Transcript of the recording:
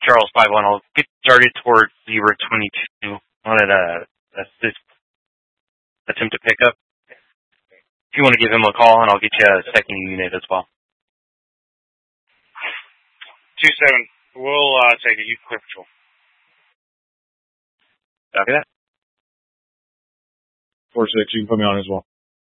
Charles 5-1. I'll get started towards Zebra 22 on an assist attempt to pick up. If you want to give him a call, and I'll get you a second unit as well. 2-7. We'll take it. You clear patrol. Copy that. 4-6, you can put me on as well.